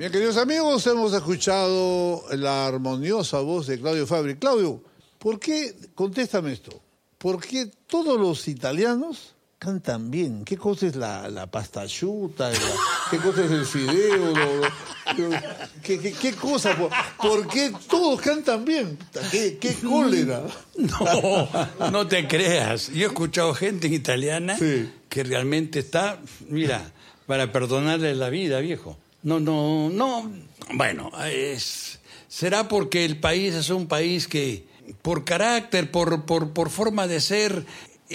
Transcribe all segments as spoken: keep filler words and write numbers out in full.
Bien, queridos amigos, hemos escuchado la armoniosa voz de Claudio Fabri. Claudio, ¿por qué, contéstame esto, por qué todos los italianos cantan bien? ¿Qué cosa es la, la pasta asciutta? La, ¿Qué cosa es el fideo? Lo, lo, ¿qué, qué, ¿Qué cosa? ¿Por, ¿Por qué todos cantan bien? ¿Qué, qué cólera? No, no te creas. Yo he escuchado gente italiana sí. que realmente está, mira, para perdonarle la vida, viejo. No, no, no. Bueno, es, será porque el país es un país que, por carácter, por, por, por forma de ser,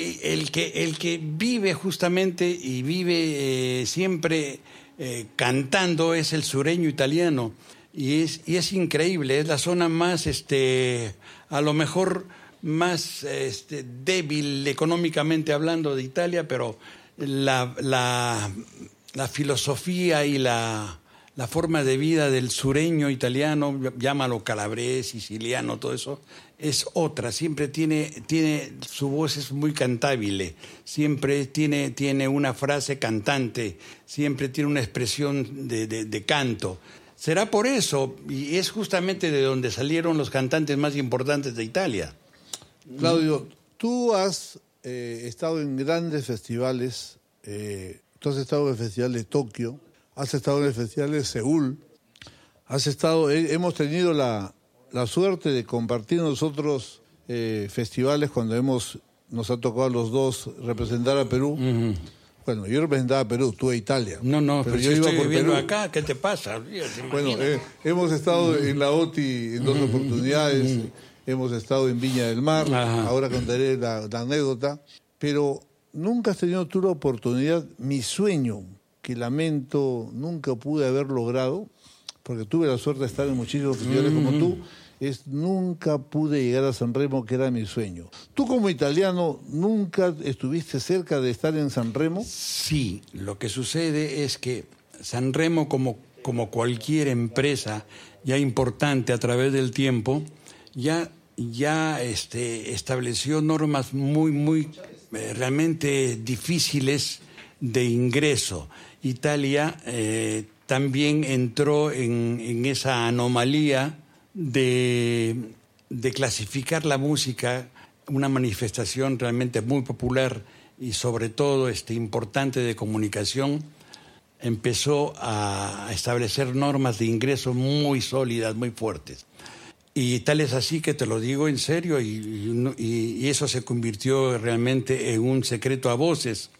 el que, el que vive justamente y vive eh, siempre eh, cantando es el sureño italiano. Y es, y es increíble, es la zona más, este, a lo mejor más este, débil económicamente hablando de Italia, pero la, la, la filosofía y la, la forma de vida del sureño italiano, llámalo calabrés, siciliano, todo eso, es otra. Siempre tiene, tiene su voz es muy cantable, siempre tiene, tiene una frase cantante, siempre tiene una expresión de, de, de canto. Será por eso, y es justamente de donde salieron los cantantes más importantes de Italia. Claudio, tú has eh, estado en grandes festivales, eh, tú has estado en el Festival de Tokio, has estado en el Festival de Seúl, has estado, eh, hemos tenido la, la suerte de compartir nosotros eh, festivales cuando hemos, nos ha tocado a los dos representar a Perú. Uh-huh. Bueno, yo representaba a Perú, tú a Italia. No, no, pero, pero yo si iba estoy por viviendo Perú. Acá, ¿qué te pasa? Bueno, eh, hemos estado uh-huh. en la O T I en dos uh-huh. oportunidades, uh-huh. hemos estado en Viña del Mar, uh-huh. ahora contaré la, la anécdota, pero nunca has tenido tú la oportunidad, mi sueño, que lamento nunca pude haber logrado, porque tuve la suerte de estar en muchísimos festivales uh-huh. como tú, es nunca pude llegar a Sanremo, que era mi sueño. ¿Tú como italiano nunca estuviste cerca de estar en Sanremo? Sí, lo que sucede es que Sanremo, como, como cualquier empresa ya importante a través del tiempo, ya, ya este, estableció normas muy, muy eh, realmente difíciles de ingreso. Italia eh, también entró en, en esa anomalía De, de clasificar la música, una manifestación realmente muy popular y sobre todo este, importante de comunicación, empezó a establecer normas de ingreso muy sólidas, muy fuertes. Y tal es así que te lo digo en serio, y, y, y eso se convirtió realmente en un secreto a voces.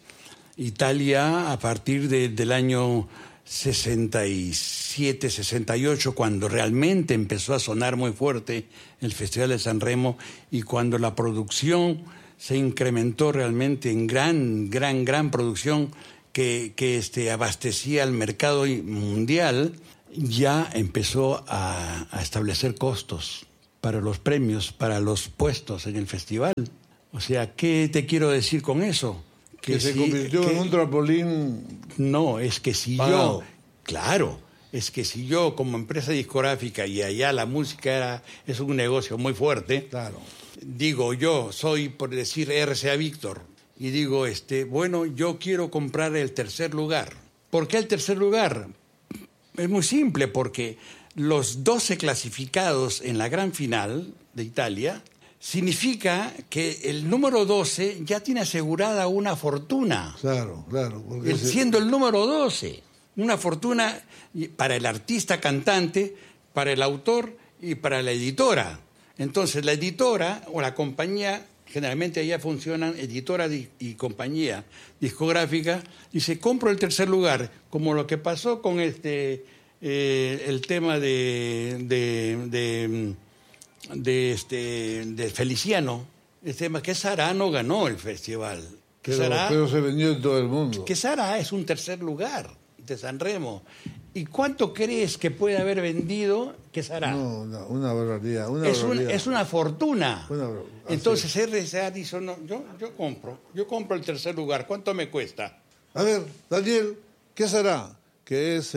Italia, a partir de, del año sesenta y siete, sesenta y ocho, cuando realmente empezó a sonar muy fuerte el Festival de Sanremo y cuando la producción se incrementó realmente en gran, gran, gran producción que, que este, abastecía al mercado mundial, ya empezó a, a establecer costos para los premios, para los puestos en el festival. O sea, ¿qué te quiero decir con eso? Que, que se si, convirtió que, en un trampolín. No, es que si pagado. yo, claro, es que si yo como empresa discográfica, y allá la música era, es un negocio muy fuerte, claro. digo yo, soy por decir R C A Víctor, y digo, este, bueno, yo quiero comprar el tercer lugar. ¿Por qué el tercer lugar? Es muy simple, porque los doce clasificados en la gran final de Italia significa que el número doce ya tiene asegurada una fortuna. Claro, claro. Porque el, siendo el número doce, una fortuna para el artista cantante, para el autor y para la editora. Entonces la editora o la compañía, generalmente allá funcionan editora y compañía discográfica, dice, compro el tercer lugar, como lo que pasó con este eh, el tema de... de, de de este de Feliciano, este que Sará no ganó el festival. Pero, Sará, pero se vendió en todo el mundo. Que Sará es un tercer lugar de Sanremo. ¿Y cuánto crees que puede haber vendido que Sará? No, no, una barbaridad. Una es, barbaridad. Un, es una fortuna. Una, Entonces R C A dice, no, yo, yo compro, yo compro el tercer lugar. ¿Cuánto me cuesta? A ver, Daniel, ¿qué Sará? Que es